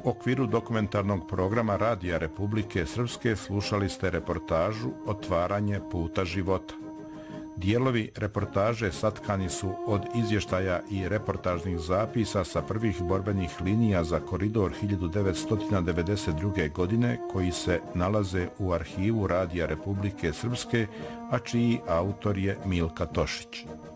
U okviru dokumentarnog programa Radija Republike Srpske slušali ste reportažu Otvaranje puta života. Dijelovi reportaže satkani su od izvještaja i reportažnih zapisa sa prvih borbenih linija za koridor 1992. godine koji se nalaze u arhivu Radija Republike Srpske, a čiji autor je Milka Tošić.